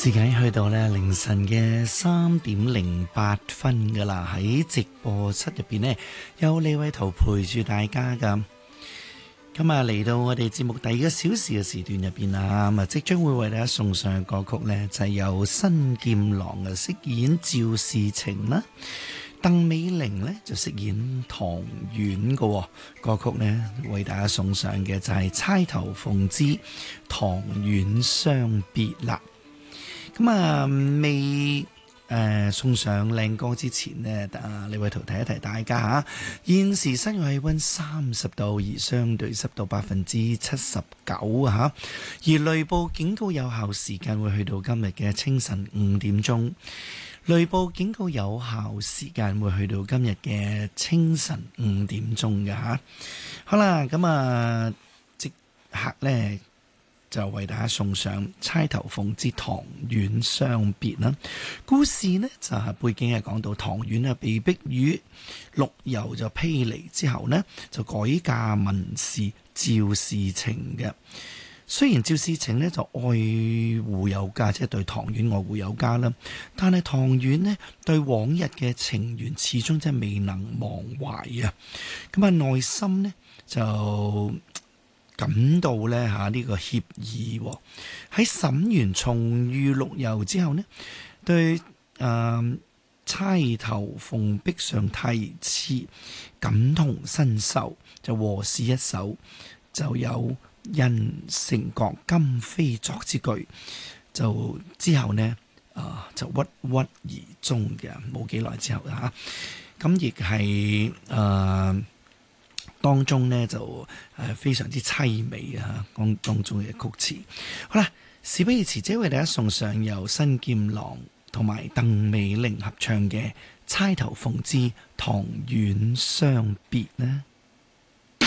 時間去到咧凌晨嘅3:08噶啦，喺直播室入邊呢，有李偉圖陪住大家噶。咁啊嚟到我哋節目第2個小時嘅時段入邊啊，咁啊即將會為大家送上嘅歌曲呢，就係由新劍郎嘅飾演趙事情啦，鄧美玲呢就飾演唐婉嘅歌曲呢，為大家送上嘅就係釵頭鳳之唐婉相別啦。咁啊，未送上靚歌之前呢，李偉圖提一提大家嚇。現時室外氣溫30度，而相對濕度79%啊，而雷暴警告有效時間會去到今日嘅清晨5點鐘。雷暴警告有效時間會去到今日嘅清晨5點鐘嘅嚇。好啦，咁啊，即刻呢，就為大家送上釵頭鳳之唐婉相別啦。故事呢就係背景係講到唐婉啊被逼與陸游就披離之後呢，就改嫁文士趙事情嘅。雖然趙事情呢就愛護有加，即係對唐婉愛護有加啦，但係唐婉呢對往日嘅情緣始終真係未能忘懷啊。咁啊內心呢就感到咧呢個歉意喎。喺審完重遇陸游之後呢，對釵頭鳳壁上題詞感同身受，就和詩一首，就有人乘覺今非作之句，就之後呢就鬱鬱而終嘅，冇幾耐之後嚇。咁亦係當中呢就非常之凄美啊！當中嘅曲詞。好啦，事不宜遲，即為大家送上由新劍郎同埋鄧美玲合唱嘅釵頭鳳之唐婉相別呢。